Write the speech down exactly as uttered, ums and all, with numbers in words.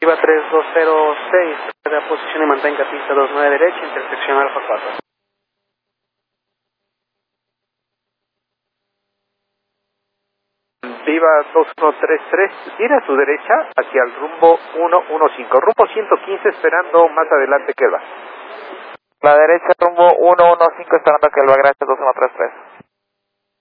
Viva tres dos cero seis, de posición y mantenga pista dos nueve derecha, intersección Alfa cuatro. Viva dos uno tres tres, gire a su derecha hacia el rumbo uno uno cinco, rumbo ciento quince, esperando más adelante que va. La derecha rumbo uno uno cinco, esperando que va, gracias dos uno tres tres.